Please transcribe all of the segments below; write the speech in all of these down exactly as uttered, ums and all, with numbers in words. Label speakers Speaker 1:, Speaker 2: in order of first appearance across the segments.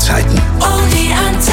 Speaker 1: Zeiten.
Speaker 2: Oh, die Antenne.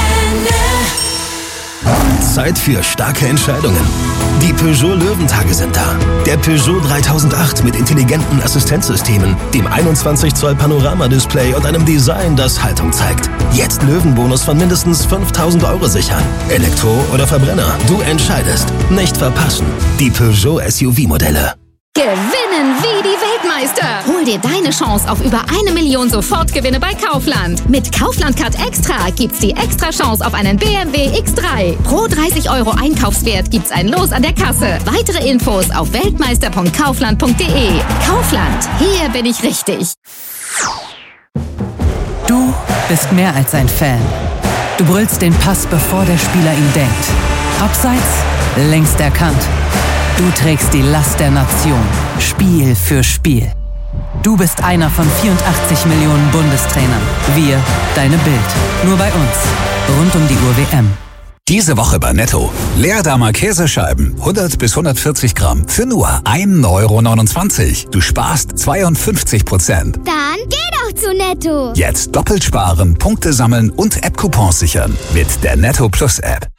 Speaker 3: Zeit für starke Entscheidungen. Die Peugeot Löwentage sind da. Der Peugeot dreitausendacht mit intelligenten Assistenzsystemen, dem einundzwanzig Zoll Panoramadisplay und einem Design, das Haltung zeigt. Jetzt Löwenbonus von mindestens fünftausend Euro sichern. Elektro oder Verbrenner, du entscheidest. Nicht verpassen. Die Peugeot S U V-Modelle.
Speaker 4: Gewinnen wie die Weltmeister. Hol dir deine Chance auf über eine Million Sofortgewinne bei Kaufland. Mit Kaufland Card Extra gibt's die extra Chance auf einen B M W X drei. Pro dreißig Euro Einkaufswert gibt's ein Los an der Kasse. Weitere Infos auf weltmeister punkt kaufland punkt de. Kaufland, hier bin ich richtig.
Speaker 5: Du bist mehr als ein Fan. Du brüllst den Pass, bevor der Spieler ihn denkt. Abseits, längst erkannt. Du trägst die Last der Nation, Spiel für Spiel. Du bist einer von vierundachtzig Millionen Bundestrainern. Wir, deine Bild. Nur bei uns. Rund um die Uhr W M.
Speaker 6: Diese Woche bei Netto. Leerdammer Käsescheiben, hundert bis hundertvierzig Gramm, für nur ein Euro neunundzwanzig. Du sparst zweiundfünfzig Prozent.
Speaker 7: Dann geh doch zu Netto.
Speaker 6: Jetzt doppelt sparen, Punkte sammeln und App-Coupons sichern. Mit der Netto Plus App.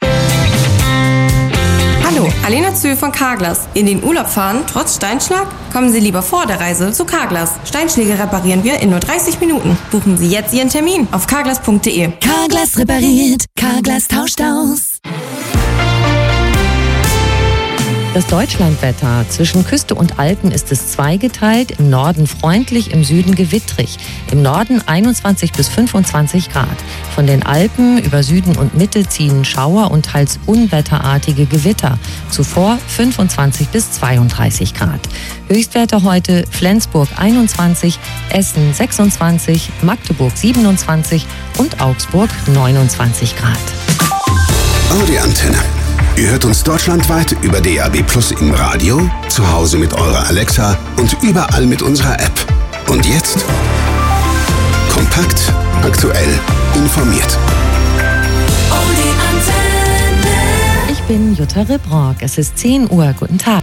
Speaker 8: Hallo, Alena Zö von Carglass. In den Urlaub fahren, trotz Steinschlag? Kommen Sie lieber vor der Reise zu Carglass. Steinschläge reparieren wir in nur dreißig Minuten. Buchen Sie jetzt Ihren Termin auf carglass punkt de.
Speaker 2: Carglass repariert, Carglass tauscht aus.
Speaker 9: Das Deutschlandwetter. Zwischen Küste und Alpen ist es zweigeteilt, im Norden freundlich, im Süden gewittrig. Im Norden einundzwanzig bis fünfundzwanzig Grad. Von den Alpen über Süden und Mitte ziehen Schauer und teils unwetterartige Gewitter. Zuvor fünfundzwanzig bis zweiunddreißig Grad. Höchstwerte heute Flensburg einundzwanzig, Essen sechsundzwanzig, Magdeburg siebenundzwanzig und Augsburg neunundzwanzig Grad.
Speaker 1: Oh, die Antenne. Ihr hört uns deutschlandweit über D A B Plus im Radio, zu Hause mit eurer Alexa und überall mit unserer App. Und jetzt? Kompakt, aktuell, informiert.
Speaker 2: Oh, die Antenne.
Speaker 9: Ich bin Jutta Ribrock. Es ist zehn Uhr. Guten Tag.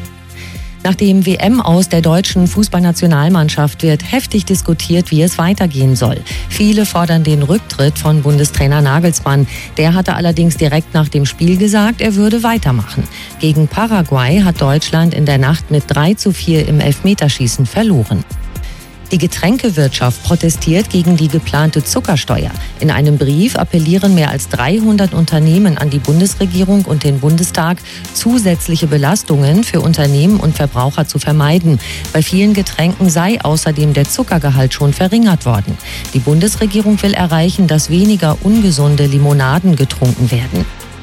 Speaker 9: Nach dem W M-Aus der deutschen Fußballnationalmannschaft wird heftig diskutiert, wie es weitergehen soll. Viele fordern den Rücktritt von Bundestrainer Nagelsmann. Der hatte allerdings direkt nach dem Spiel gesagt, er würde weitermachen. Gegen Paraguay hat Deutschland in der Nacht mit drei zu vier im Elfmeterschießen verloren. Die Getränkewirtschaft protestiert gegen die geplante Zuckersteuer. In einem Brief appellieren mehr als dreihundert Unternehmen an die Bundesregierung und den Bundestag, zusätzliche Belastungen für Unternehmen und Verbraucher zu vermeiden. Bei vielen Getränken sei außerdem der Zuckergehalt schon verringert worden. Die Bundesregierung will erreichen, dass weniger ungesunde Limonaden getrunken werden.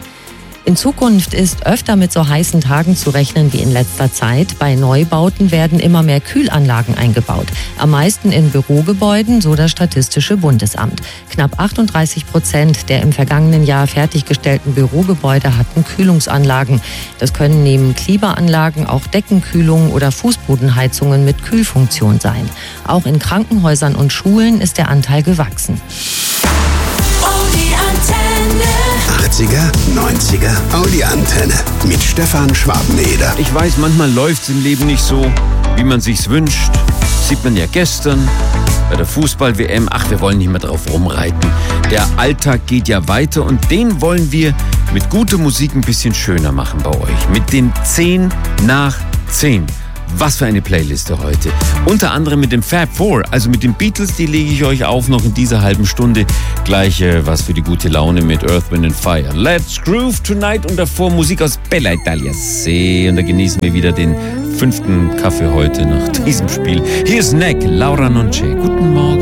Speaker 9: In Zukunft ist öfter mit so heißen Tagen zu rechnen wie in letzter Zeit. Bei Neubauten werden immer mehr Kühlanlagen eingebaut. Am meisten in Bürogebäuden, so das Statistische Bundesamt. Knapp achtunddreißig Prozent der im vergangenen Jahr fertiggestellten Bürogebäude hatten Kühlungsanlagen. Das können neben Klimaanlagen auch Deckenkühlungen oder Fußbodenheizungen mit Kühlfunktion sein. Auch in Krankenhäusern und Schulen ist der Anteil gewachsen.
Speaker 2: Oh, die Antenne.
Speaker 1: achtziger, neunziger, oh, die Antenne. Mit Stefan Schwabeneder.
Speaker 10: Ich weiß, manchmal läuft's im Leben nicht so, wie man sich's wünscht. Das sieht man ja gestern bei der Fußball-W M. Ach, wir wollen nicht mehr drauf rumreiten. Der Alltag geht ja weiter und den wollen wir mit guter Musik ein bisschen schöner machen bei euch. Mit den zehn nach zehn. Was für eine Playliste heute. Unter anderem mit dem Fab Four, also mit den Beatles, die lege ich euch auf noch in dieser halben Stunde. Gleich äh, was für die gute Laune mit Earth, Wind and Fire. Let's Groove Tonight und davor Musik aus Bella Italia. See, und da genießen wir wieder den fünften Kaffee heute nach diesem Spiel. Hier ist Neck, Laura Nonce. Guten Morgen.